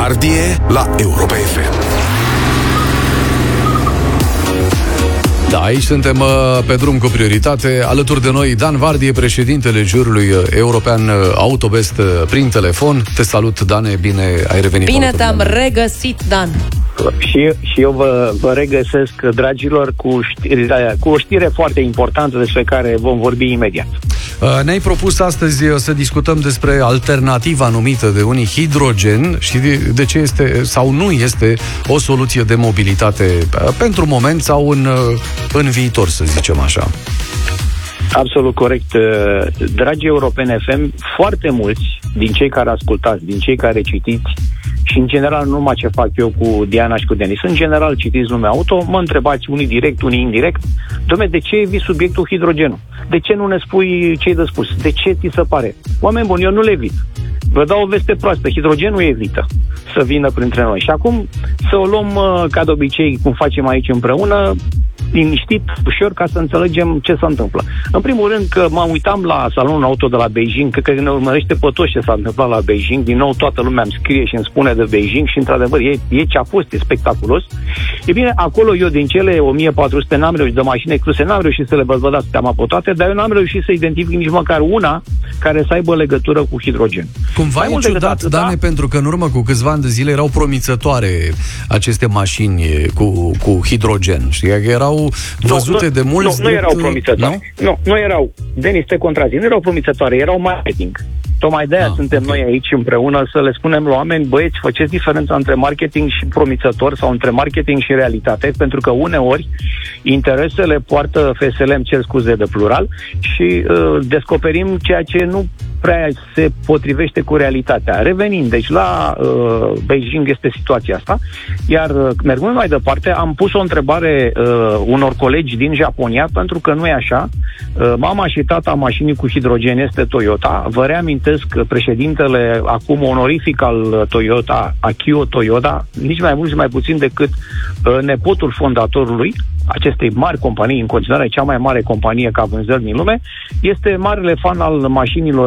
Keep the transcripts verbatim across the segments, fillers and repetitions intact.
Vardie la Europa F M. Da, aici suntem uh, pe drum cu prioritate. Alături de noi, Dan Vardie, președintele jurului european Autobest uh, prin telefon. Te salut, Dane, bine ai revenit. Bine te-am regăsit, Dan. Și, și eu vă, vă regăsesc, dragilor, cu, știre, cu o știre foarte importantă despre care vom vorbi imediat. Ne-ai propus astăzi să discutăm despre alternativa numită de unii hidrogen și de, de ce este sau nu este o soluție de mobilitate pentru moment sau în, în viitor, să zicem așa. Absolut corect. Dragi Europene F M, foarte mulți din cei care ascultați, din cei care citiți și în general, nu numai ce fac eu cu Diana și cu Denis, în general citiți lumea auto, mă întrebați unii direct, unii indirect, dom'le, de ce evit subiectul hidrogenul? De ce nu ne spui ce-i de spus? De ce ți se pare? Oameni buni, eu nu le evit. Vă dau o veste proastă, hidrogenul evită să vină printre noi. Și acum să o luăm ca de obicei, cum facem aici împreună, liniștit, ușor, ca să înțelegem ce se întâmplă. În primul rând că mă uitam la salonul auto de la Beijing, cred că ne urmărește pe toți ce s-a întâmplat la Beijing, din nou toată lumea îmi scrie și îmi spune de Beijing și într-adevăr e, e ce a fost, e spectaculos. E bine, acolo eu din cele o mie patru sute n-am reușit de mașini excluse, n-am reușit să le băzbădați seama pe toate, dar eu n-am reușit să identific nici măcar una care să aibă legătură cu hidrogen. Cumva e ciudat, Dane, pentru că în urmă cu câțiva ani de zile erau promițătoare aceste mașini cu, cu hidrogen, știi, că erau văzute nu, de mulți... Nu, nu erau promițătoare. Nu? Nu, nu erau. Denis, te contrazic. Nu erau promițătoare, erau marketing. Tocmai de-aia ah, suntem okay. noi aici împreună să le spunem la oameni, băieți, faceți diferența între marketing și promițător sau între marketing și realitate, pentru că uneori interesele poartă F S L, îmi cer scuze de plural, și uh, descoperim ceea ce nu prea se potrivește cu realitatea. Revenind, deci la uh, Beijing este situația asta, iar uh, mergând mai departe, am pus o întrebare uh, unor colegi din Japonia, pentru că nu e așa. Uh, mama și tata mașinii cu hidrogen este Toyota. Vă reamintesc că președintele acum onorific al Toyota, Akio Toyoda, nici mai mult și mai puțin decât uh, nepotul fondatorului acestei mari companii, în continuare cea mai mare companie ca vânzări din lume, este marele fan al mașinilor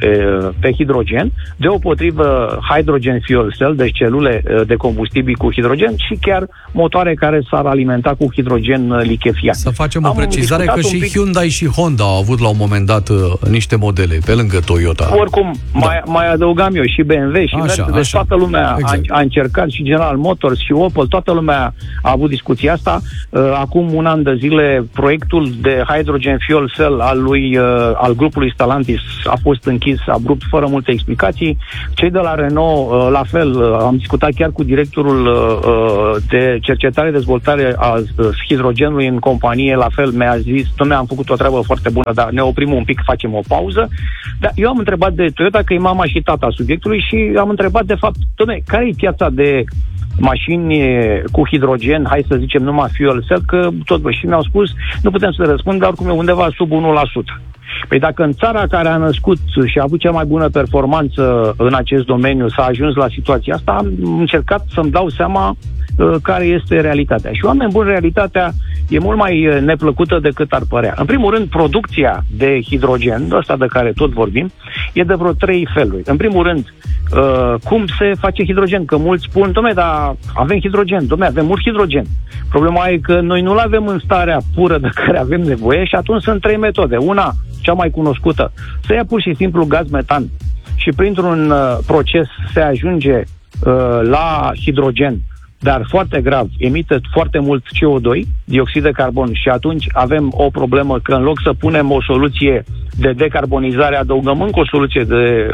e, pe hidrogen, deopotrivă hydrogen fuel cell, deci celule de combustibil cu hidrogen și chiar motoare care s-ar alimenta cu hidrogen lichefiat. Să facem o Am precizare că și pic... Hyundai și Honda au avut la un moment dat niște modele pe lângă Toyota. Oricum, da. mai, mai adăugam eu și B M W și așa, Mercedes, deci toată lumea exact. a, a încercat și General Motors și Opel, toată lumea a avut discuția asta. Acum un an de zile, proiectul de hydrogen fuel cell al, lui, uh, al grupului Stellantis a fost închis abrupt, fără multe explicații. Cei de la Renault, uh, la fel, uh, am discutat chiar cu directorul uh, de cercetare dezvoltare a uh, hidrogenului în companie, la fel mi-a zis, dom'le, am făcut o treabă foarte bună, dar ne oprim un pic, facem o pauză. Dar eu am întrebat de Toyota, că e mama și tata subiectului, și am întrebat de fapt, dom'le, care e piața de mașini cu hidrogen, hai să zicem numai fuel cell, că tot bă, și mi-au spus, nu putem să le răspund, dar oricum e undeva sub unu la sută. Păi dacă în țara care a născut și a avut cea mai bună performanță în acest domeniu s-a ajuns la situația asta, am încercat să-mi dau seama uh, care este realitatea. Și, oameni buni, realitatea e mult mai neplăcută decât ar părea. În primul rând, producția de hidrogen, ăsta de care tot vorbim, e de vreo trei feluri. În primul rând, uh, cum se face hidrogen? Că mulți spun, dom'le, dar avem hidrogen, dom'le, avem mult hidrogen. Problema e că noi nu-l avem în starea pură de care avem nevoie și atunci sunt trei metode. Una, cea mai cunoscută, să ia pur și simplu gaz metan și printr-un uh, proces se ajunge uh, la hidrogen, dar foarte grav, emite foarte mult C O doi, dioxid de carbon, și atunci avem o problemă că în loc să punem o soluție de decarbonizare, adăugăm încă o soluție de,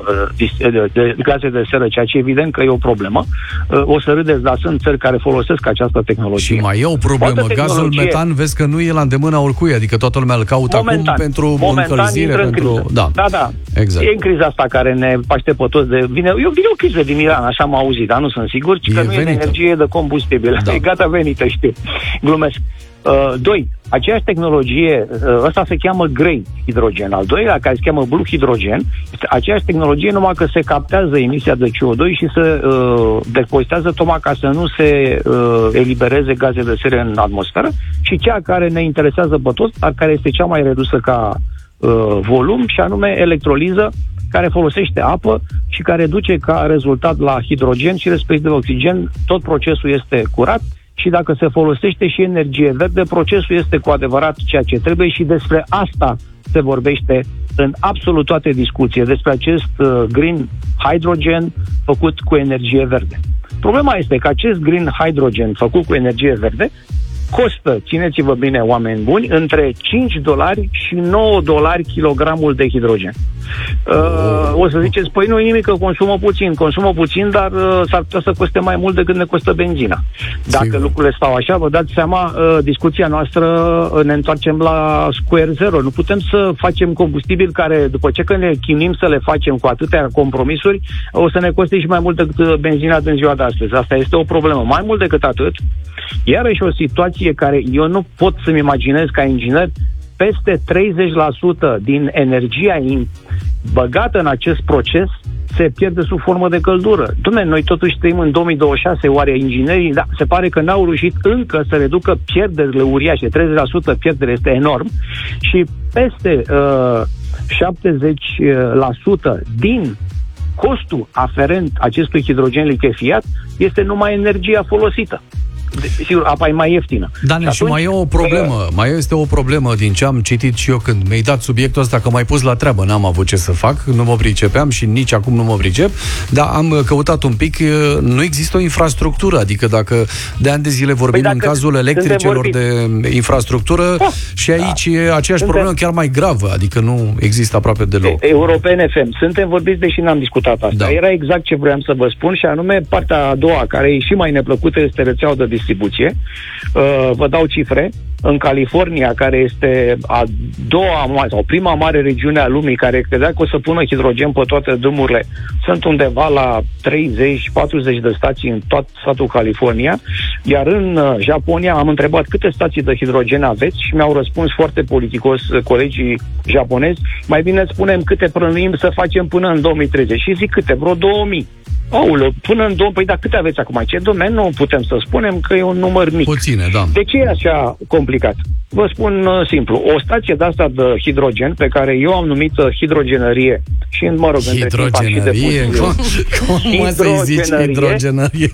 uh, de, de gaze de seră, ceea ce evident că e o problemă. Uh, o să râdeți, dar sunt țări care folosesc această tehnologie. Și mai e o problemă. Gazul metan, vezi că nu e la îndemâna oricui, adică toată lumea îl caută momentan, acum pentru momentan încălzire, pentru... Da. da, da. Exact. E în criza asta care ne paște pe toți de... Vine, eu vine o criză din Iran, așa m-am auzit, dar nu sunt sigur, ci că e nu venită. E de energie de combustibil. Da. E gata venită, știu. Glumesc. Uh, doi, aceeași tehnologie, uh, ăsta se cheamă grey hidrogen. Al doilea, care se cheamă blue hidrogen, este aceeași tehnologie, numai că se captează emisia de C O doi și se uh, depozitează tocmai ca să nu se uh, elibereze gaze de seră în atmosferă, și cea care ne interesează pe toți, dar care este cea mai redusă ca uh, volum, și anume electroliză, care folosește apă și care duce ca rezultat la hidrogen și respectiv oxigen. Tot procesul este curat și dacă se folosește și energie verde, procesul este cu adevărat ceea ce trebuie și despre asta se vorbește în absolut toate discuțiile, despre acest uh, green hydrogen făcut cu energie verde. Problema este că acest green hydrogen făcut cu energie verde costă, țineți-vă bine, oameni buni, între cinci dolari și nouă dolari kilogramul de hidrogen. Uh, o să ziceți, păi nu e nimic, că consumă puțin, consumă puțin, dar uh, s-ar putea să coste mai mult decât ne costă benzina. Dacă Sigur. lucrurile stau așa, vă dați seama, uh, discuția noastră, uh, ne întoarcem la square zero. Nu putem să facem combustibil care, după ce că ne chinuim să le facem cu atâtea compromisuri, o să ne coste și mai mult decât benzina din ziua de astăzi. Asta este o problemă. Mai mult decât atât, iarăși o situație care eu nu pot să-mi imaginez ca inginer, peste treizeci la sută din energia băgată în acest proces se pierde sub formă de căldură. Dumnezeu, noi totuși trăim în două mii douăzeci și șase, oare inginerii, da, se pare că n-au reușit încă să reducă pierderile uriașe, treizeci la sută pierdere este enorm, și peste uh, șaptezeci la sută din costul aferent acestui hidrogen lichefiat este numai energia folosită. De, sigur, apa e mai ieftină. Da, și, și mai e o problemă, uh, mai este o problemă din ce am citit și eu când mi-ai dat subiectul ăsta, că m-ai pus la treabă, n-am avut ce să fac, nu mă pricepeam și nici acum nu mă pricep, dar am căutat un pic, nu există o infrastructură, adică dacă de ani de zile vorbim păi în cazul electricelor de infrastructură, da, și aici da. e aceeași suntem, problemă chiar mai gravă, adică nu există aproape deloc. Europene F M, suntem vorbiți, deși n-am discutat asta. Da. Era exact ce vreau să vă spun, și anume partea a doua, care e și mai neplăcută, este rețeaua de distribuție. Uh, vă dau cifre. În California, care este a doua sau prima mare regiune a lumii care credea că o să pună hidrogen pe toate drumurile, sunt undeva la treizeci patruzeci de stații în tot statul California, iar în uh, Japonia am întrebat câte stații de hidrogen aveți și mi-au răspuns foarte politicos colegii japonezi, mai bine spunem câte plănuim să facem până în două mii treizeci, și zic câte, vreo două mii. Aulă, până în două, păi da, câte aveți acum? Ce, dom'le, nu putem să spunem că e un număr mic. Puține, da. De ce e așa complicat? Vă spun uh, simplu. O stație de asta de hidrogen, pe care eu am numit uh, hidrogenărie, și, mă rog, între timp am și depus. Cum, cum mă să-i zici hidrogenărie?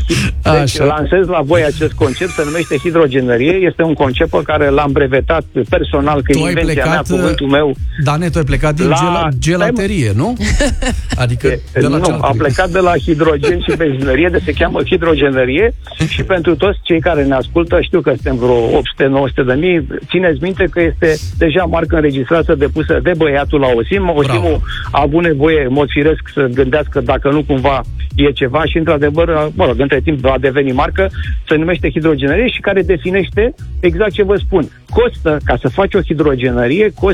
Deci lansez la voi acest concept, se numește hidrogenărie. Este un concept pe care l-am brevetat personal, că e invenția plecat, mea, cuvântul meu. Dane, tu ai plecat din la... gela, gelaterie, nu? Adică de la nu, am plecat de la hidrogen și benzinărie, de se cheamă hidrogenărie, și pentru toți cei care ne ascultă, știu că suntem vreo opt sute nouă sute de mii, țineți minte că este deja marcă înregistrată depusă de băiatul la Osim. Osimul a avut nevoie, în mod firesc, să gândească dacă nu cumva e ceva și, într-adevăr, mă rog, între timp va deveni marcă, se numește hidrogenărie, și care definește exact ce vă spun. Costă, ca să faci o hidrogenărie, costă